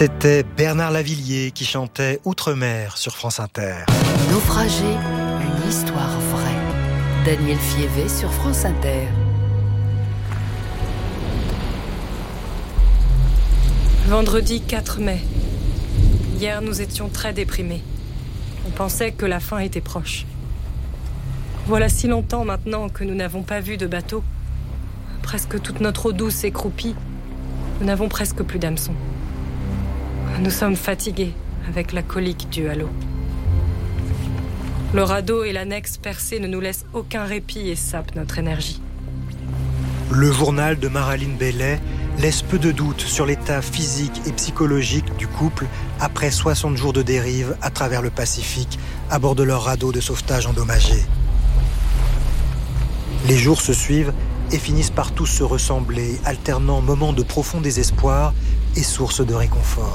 C'était Bernard Lavilliers qui chantait Outre-mer sur France Inter. Naufragé, une histoire vraie. Daniel Fievé sur France Inter. Vendredi 4 mai. Hier, nous étions très déprimés. On pensait que la fin était proche. Voilà si longtemps maintenant que nous n'avons pas vu de bateau. Presque toute notre eau douce est croupie. Nous n'avons presque plus d'hameçons. Nous sommes fatigués avec la colique due à l'eau. Le radeau et l'annexe percée ne nous laissent aucun répit et sapent notre énergie. Le journal de Maraline Bellet laisse peu de doute sur l'état physique et psychologique du couple après 60 jours de dérive à travers le Pacifique à bord de leur radeau de sauvetage endommagé. Les jours se suivent et finissent par tous se ressembler, alternant moments de profond désespoir et sources de réconfort.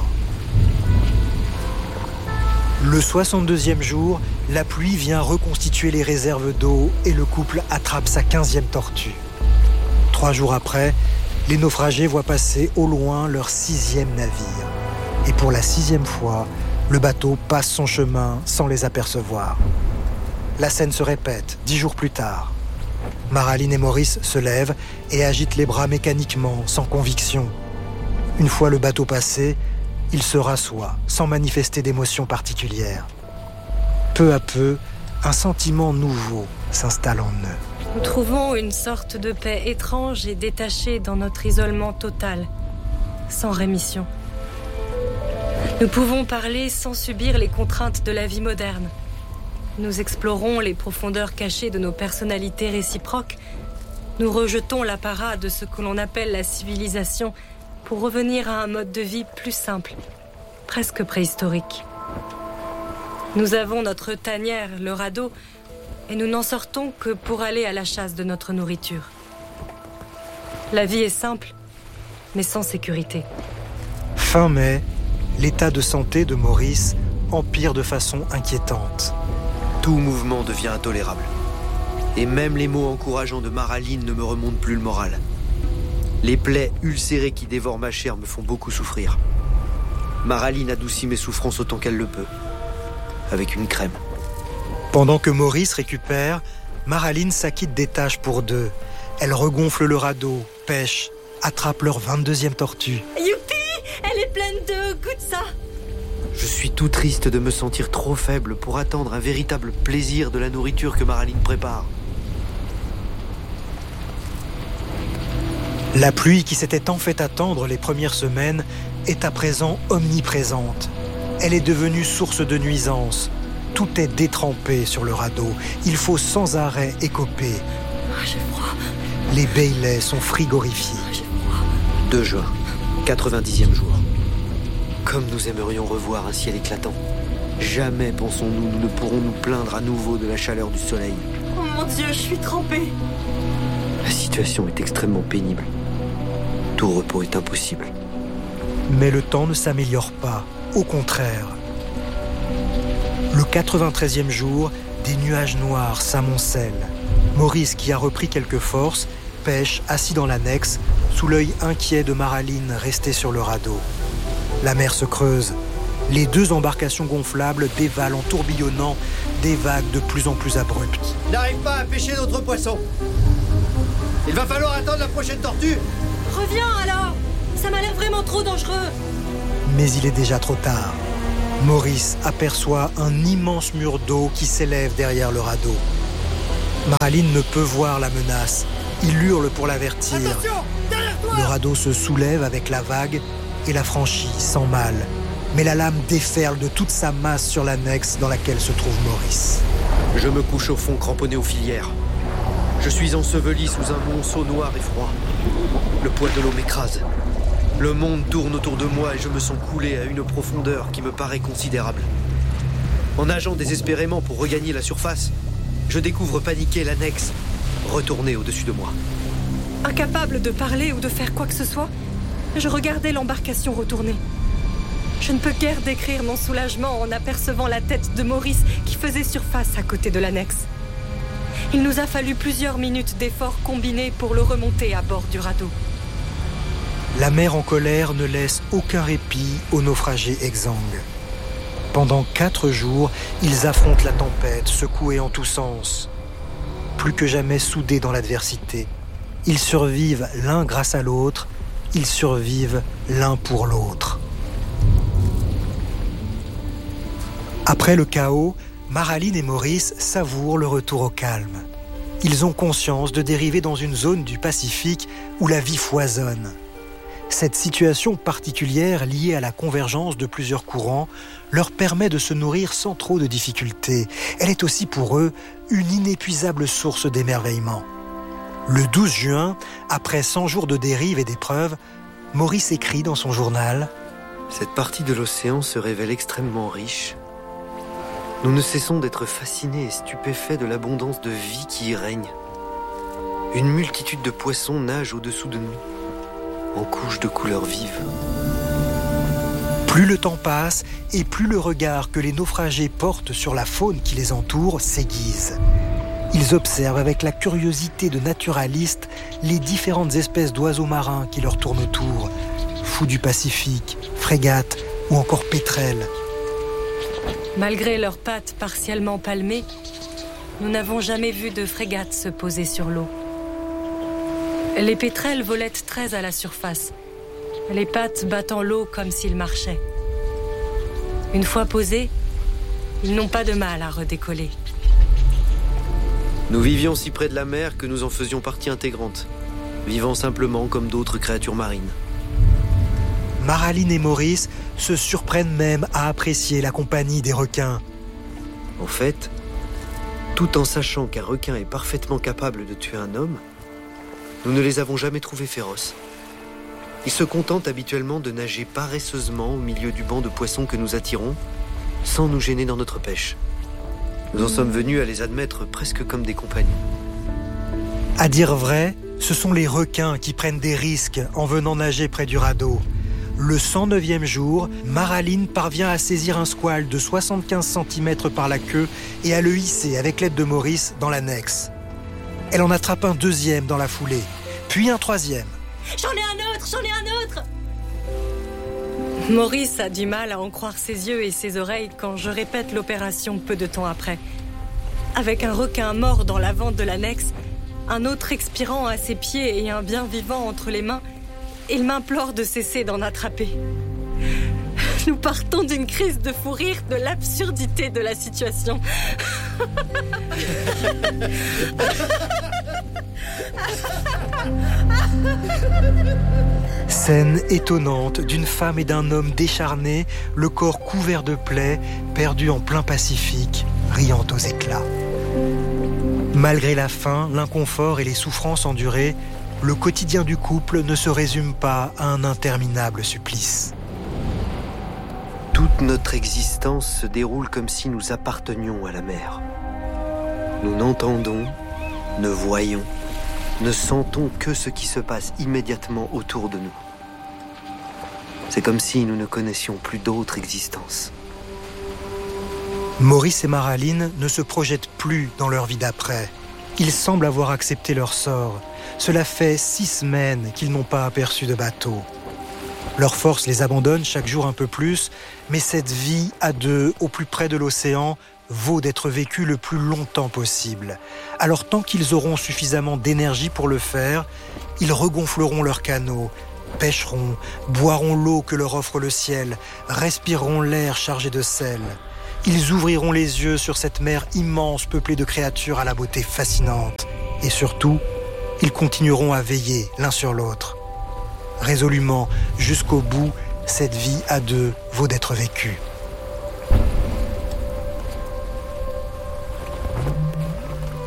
Le 62e jour, la pluie vient reconstituer les réserves d'eau et le couple attrape sa 15e tortue. 3 jours après, les naufragés voient passer au loin leur 6e navire. Et pour la 6e fois, le bateau passe son chemin sans les apercevoir. La scène se répète 10 jours plus tard. Maraline et Maurice se lèvent et agitent les bras mécaniquement, sans conviction. Une fois le bateau passé, ils se rassoient, sans manifester d'émotion particulière. Peu à peu, un sentiment nouveau s'installe en eux. Nous trouvons une sorte de paix étrange et détachée dans notre isolement total, sans rémission. Nous pouvons parler sans subir les contraintes de la vie moderne. Nous explorons les profondeurs cachées de nos personnalités réciproques. Nous rejetons l'apparat de ce que l'on appelle la civilisation pour revenir à un mode de vie plus simple, presque préhistorique. Nous avons notre tanière, le radeau, et nous n'en sortons que pour aller à la chasse de notre nourriture. La vie est simple, mais sans sécurité. Fin mai, l'état de santé de Maurice empire de façon inquiétante. Tout mouvement devient intolérable. Et même les mots encourageants de Maraline ne me remontent plus le moral. Les plaies ulcérées qui dévorent ma chair me font beaucoup souffrir. Maraline adoucit mes souffrances autant qu'elle le peut, avec une crème. Pendant que Maurice récupère, Maraline s'acquitte des tâches pour deux. Elle regonfle le radeau, pêche, attrape leur 22e tortue. Youpi! Elle est pleine d'œufs, goûte ça! Je suis tout triste de me sentir trop faible pour attendre un véritable plaisir de la nourriture que Maraline prépare. La pluie qui s'était tant fait attendre les premières semaines est à présent omniprésente. Elle est devenue source de nuisances. Tout est détrempé sur le radeau. Il faut sans arrêt écoper. J'ai froid. Les Bailey sont frigorifiés. J'ai froid. 2 juin, 90e jour. Comme nous aimerions revoir un ciel éclatant. Jamais, pensons-nous, nous ne pourrons nous plaindre à nouveau de la chaleur du soleil. Oh mon Dieu, je suis trempée. La situation est extrêmement pénible. Tout repos est impossible. Mais le temps ne s'améliore pas. Au contraire. Le 93e jour, des nuages noirs s'amoncellent. Maurice, qui a repris quelques forces, pêche assis dans l'annexe, sous l'œil inquiet de Maraline restée sur le radeau. La mer se creuse. Les 2 embarcations gonflables dévalent en tourbillonnant des vagues de plus en plus abruptes. N'arrive pas à pêcher d'autres poissons. Il va falloir attendre la prochaine tortue. Reviens alors! Ça m'a l'air vraiment trop dangereux. Mais il est déjà trop tard. Maurice aperçoit un immense mur d'eau qui s'élève derrière le radeau. Maraline ne peut voir la menace. Il hurle pour l'avertir. Attention, derrière toi! Le radeau se soulève avec la vague et la franchit sans mal. Mais la lame déferle de toute sa masse sur l'annexe dans laquelle se trouve Maurice. Je me couche au fond, cramponné aux filières. Je suis enseveli sous un monceau noir et froid. Le poids de l'eau m'écrase. Le monde tourne autour de moi et je me sens couler à une profondeur qui me paraît considérable. En nageant désespérément pour regagner la surface, je découvre paniqué l'annexe, retournée au-dessus de moi. Incapable de parler ou de faire quoi que ce soit, je regardais l'embarcation retourner. Je ne peux guère décrire mon soulagement en apercevant la tête de Maurice qui faisait surface à côté de l'annexe. Il nous a fallu plusieurs minutes d'efforts combinés pour le remonter à bord du radeau. La mer en colère ne laisse aucun répit aux naufragés exsangues. Pendant 4 jours, ils affrontent la tempête, secoués en tous sens. Plus que jamais soudés dans l'adversité. Ils survivent l'un grâce à l'autre, ils survivent l'un pour l'autre. Après le chaos, Maraline et Maurice savourent le retour au calme. Ils ont conscience de dériver dans une zone du Pacifique où la vie foisonne. Cette situation particulière liée à la convergence de plusieurs courants leur permet de se nourrir sans trop de difficultés. Elle est aussi pour eux une inépuisable source d'émerveillement. Le 12 juin, après 100 jours de dérive et d'épreuves, Maurice écrit dans son journal « Cette partie de l'océan se révèle extrêmement riche. Nous ne cessons d'être fascinés et stupéfaits de l'abondance de vie qui y règne. Une multitude de poissons nagent au-dessous de nous, en couches de couleurs vives. » Plus le temps passe et plus le regard que les naufragés portent sur la faune qui les entoure s'aiguise. Ils observent avec la curiosité de naturalistes les différentes espèces d'oiseaux marins qui leur tournent autour, fous du Pacifique, frégates ou encore pétrels. Malgré leurs pattes partiellement palmées, nous n'avons jamais vu de frégate se poser sur l'eau. Les pétrels volettent très à la surface, les pattes battant l'eau comme s'ils marchaient. Une fois posés, ils n'ont pas de mal à redécoller. Nous vivions si près de la mer que nous en faisions partie intégrante, vivant simplement comme d'autres créatures marines. Maraline et Maurice se surprennent même à apprécier la compagnie des requins. En fait, tout en sachant qu'un requin est parfaitement capable de tuer un homme, nous ne les avons jamais trouvés féroces. Ils se contentent habituellement de nager paresseusement au milieu du banc de poissons que nous attirons, sans nous gêner dans notre pêche. Nous en sommes venus à les admettre presque comme des compagnons. À dire vrai, ce sont les requins qui prennent des risques en venant nager près du radeau. Le 109e jour, Maraline parvient à saisir un squale de 75 cm par la queue et à le hisser avec l'aide de Maurice dans l'annexe. Elle en attrape un deuxième dans la foulée, puis un troisième. J'en ai un autre. Maurice a du mal à en croire ses yeux et ses oreilles quand je répète l'opération peu de temps après. Avec un requin mort dans la vente de l'annexe, un autre expirant à ses pieds et un bien vivant entre les mains, il m'implore de cesser d'en attraper. Nous partons d'une crise de fou rire de l'absurdité de la situation. Scène étonnante d'une femme et d'un homme décharnés, le corps couvert de plaies, perdus en plein Pacifique, riant aux éclats. Malgré la faim, l'inconfort et les souffrances endurées, le quotidien du couple ne se résume pas à un interminable supplice. Toute notre existence se déroule comme si nous appartenions à la mer. Nous n'entendons, ne voyons, ne sentons que ce qui se passe immédiatement autour de nous. C'est comme si nous ne connaissions plus d'autre existence. Maurice et Maraline ne se projettent plus dans leur vie d'après. Ils semblent avoir accepté leur sort. Cela fait 6 semaines qu'ils n'ont pas aperçu de bateau. Leurs forces les abandonnent chaque jour un peu plus, mais cette vie à deux, au plus près de l'océan, vaut d'être vécue le plus longtemps possible. Alors tant qu'ils auront suffisamment d'énergie pour le faire, ils regonfleront leurs canots, pêcheront, boiront l'eau que leur offre le ciel, respireront l'air chargé de sel. Ils ouvriront les yeux sur cette mer immense peuplée de créatures à la beauté fascinante. Et surtout, ils continueront à veiller l'un sur l'autre. Résolument, jusqu'au bout, cette vie à deux vaut d'être vécue. Maurice !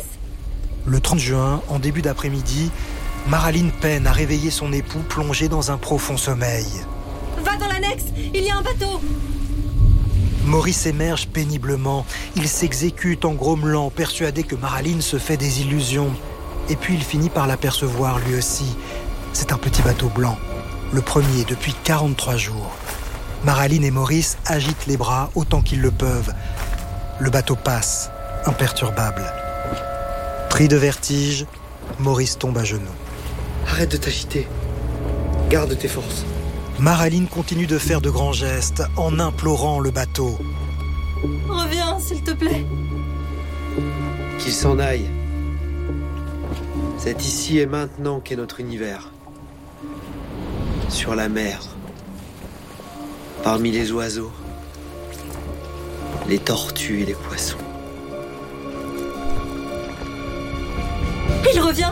Le 30 juin, en début d'après-midi, Maraline peine à réveiller son époux plongé dans un profond sommeil. Va dans l'annexe, il y a un bateau ! Maurice émerge péniblement. Il s'exécute en grommelant, persuadé que Maraline se fait des illusions. Et puis il finit par l'apercevoir lui aussi. C'est un petit bateau blanc, le premier depuis 43 jours. Maraline et Maurice agitent les bras autant qu'ils le peuvent. Le bateau passe, imperturbable. Pris de vertige, Maurice tombe à genoux. Arrête de t'agiter. Garde tes forces. Maraline continue de faire de grands gestes en implorant le bateau. Reviens, s'il te plaît. Qu'il s'en aille. C'est ici et maintenant qu'est notre univers. Sur la mer. Parmi les oiseaux. Les tortues et les poissons. Il revient.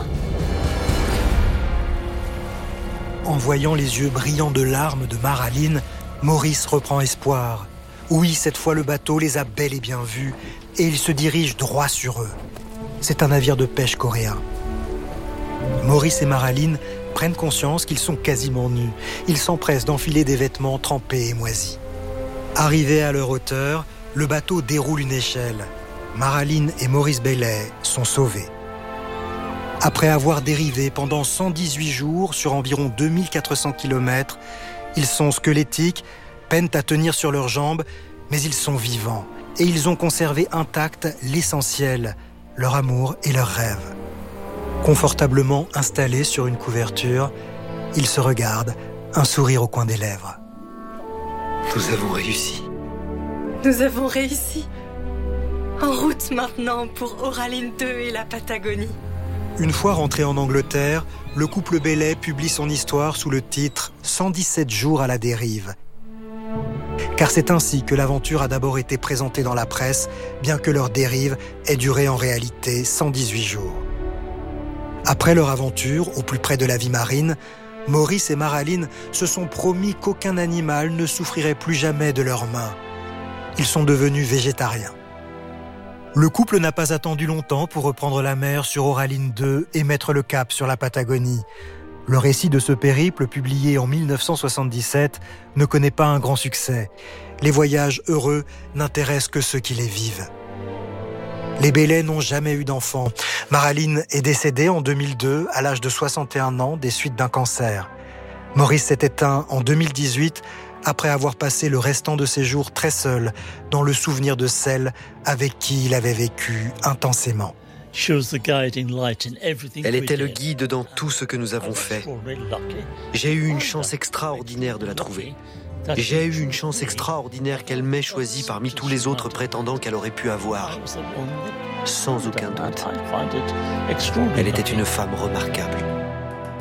En voyant les yeux brillants de larmes de Maraline, Maurice reprend espoir. Oui, cette fois le bateau les a bel et bien vus et il se dirige droit sur eux. C'est un navire de pêche coréen. Maurice et Maraline prennent conscience qu'ils sont quasiment nus. Ils s'empressent d'enfiler des vêtements trempés et moisis. Arrivés à leur hauteur, le bateau déroule une échelle. Maraline et Maurice Bailey sont sauvés. Après avoir dérivé pendant 118 jours sur environ 2400 km, ils sont squelettiques, peinent à tenir sur leurs jambes, mais ils sont vivants et ils ont conservé intact l'essentiel, leur amour et leurs rêves. Confortablement installés sur une couverture, ils se regardent, un sourire au coin des lèvres. Nous avons réussi. Nous avons réussi. En route maintenant pour Oraline 2 et la Patagonie. Une fois rentré en Angleterre, le couple Bailey publie son histoire sous le titre « 117 jours à la dérive ». Car c'est ainsi que l'aventure a d'abord été présentée dans la presse, bien que leur dérive ait duré en réalité 118 jours. Après leur aventure, au plus près de la vie marine, Maurice et Maraline se sont promis qu'aucun animal ne souffrirait plus jamais de leurs mains. Ils sont devenus végétariens. Le couple n'a pas attendu longtemps pour reprendre la mer sur Oraline 2 et mettre le cap sur la Patagonie. Le récit de ce périple, publié en 1977, ne connaît pas un grand succès. Les voyages heureux n'intéressent que ceux qui les vivent. Les Bailey n'ont jamais eu d'enfants. Maraline est décédée en 2002, à l'âge de 61 ans, des suites d'un cancer. Maurice s'est éteint en 2018, après avoir passé le restant de ses jours très seul, dans le souvenir de celle avec qui il avait vécu intensément. Elle était le guide dans tout ce que nous avons fait. J'ai eu une chance extraordinaire de la trouver. J'ai eu une chance extraordinaire qu'elle m'ait choisie parmi tous les autres prétendants qu'elle aurait pu avoir. Sans aucun doute. Elle était une femme remarquable.